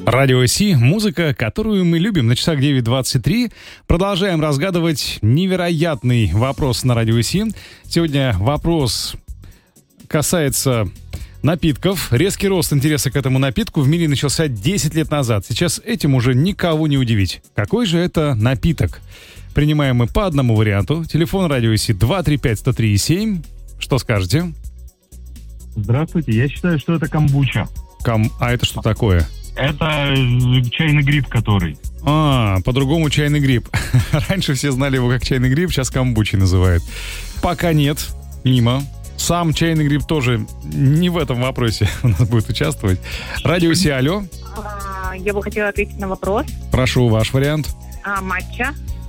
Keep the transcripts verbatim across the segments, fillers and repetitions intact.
Радио Си, музыка, которую мы любим. На часах девять двадцать три. Продолжаем разгадывать невероятный вопрос на Радио Си. Сегодня вопрос касается напитков. Резкий рост интереса к этому напитку в мире начался десять лет назад. Сейчас этим уже никого не удивить. Какой же это напиток? Принимаем мы по одному варианту. Телефон Радио Си два три пять сто три семь. Что скажете? Здравствуйте, я считаю, что это камбуча. Кам... А это что такое? Это чайный гриб, который. А, по-другому чайный гриб. Раньше все знали его как чайный гриб, сейчас камбучей называют. Пока нет, мимо. Сам чайный гриб тоже не в этом вопросе у нас будет участвовать. Радио Си, алло. А, я бы хотела ответить на вопрос. Прошу, ваш вариант. А, матча.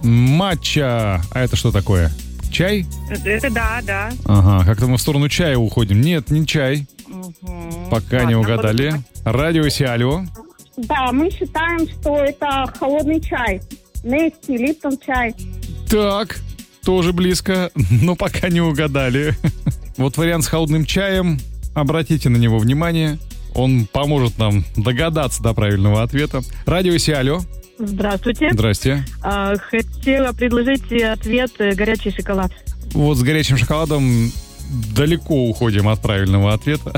Матча. А это что такое? Чай? Это да, да. Ага, как-то мы в сторону чая уходим. Нет, не чай. Угу. Пока Ладно, не угадали. подумать. Радио Си, алло. Да, мы считаем, что это холодный чай. Нести, Липтон чай. Так, тоже близко, но пока не угадали. Вот вариант с холодным чаем. Обратите на него внимание. Он поможет нам догадаться до правильного ответа. Радио Си, алло. Здравствуйте. Здрасте. А, хотела предложить ответ э, горячий шоколад. Вот с горячим шоколадом далеко уходим от правильного ответа.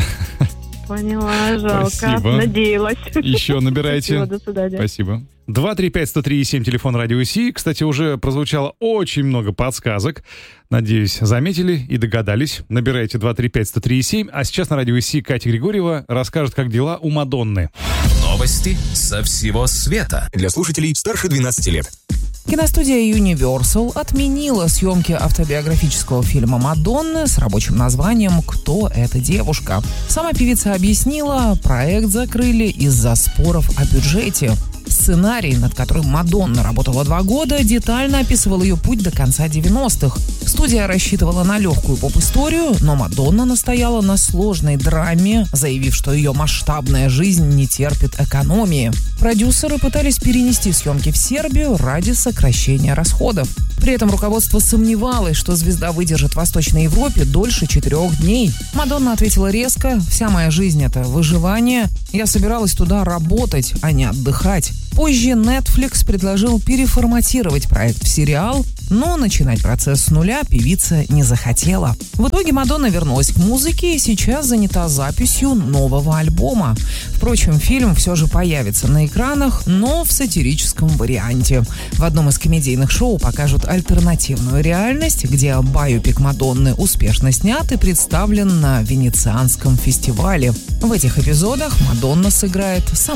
Поняла, жалко. Спасибо. Надеялась. Еще набирайте. Спасибо, до свидания. Спасибо. два три пять сто три семь, телефон Радио Си. Кстати, уже прозвучало очень много подсказок. Надеюсь, заметили и догадались. Набирайте два три пять сто три семь. А сейчас на Радио Си Катя Григорьева расскажет, как дела у Мадонны. Новости со всего света. Для слушателей старше двенадцати лет. Киностудия Universal отменила съемки автобиографического фильма Мадонны с рабочим названием «Кто эта девушка?». Сама певица объяснила, проект закрыли из-за споров о бюджете. Сценарий, над которым Мадонна работала два года, детально описывал ее путь до конца девяностых. Студия рассчитывала на легкую поп-историю, но Мадонна настояла на сложной драме, заявив, что ее масштабная жизнь не терпит экономии. Продюсеры пытались перенести съемки в Сербию ради сокращения расходов. При этом руководство сомневалось, что звезда выдержит в Восточной Европе дольше четырех дней. Мадонна ответила резко: «Вся моя жизнь — это выживание. Я собиралась туда работать, а не отдыхать». Позже Netflix предложил переформатировать проект в сериал, но начинать процесс с нуля певица не захотела. В итоге Мадонна вернулась к музыке и сейчас занята записью нового альбома. Впрочем, фильм все же появится на экранах, но в сатирическом варианте. В одном из комедийных шоу покажут альтернативную реальность, где байопик Мадонны успешно снят и представлен на Венецианском фестивале. В этих эпизодах Мадонна сыграет сама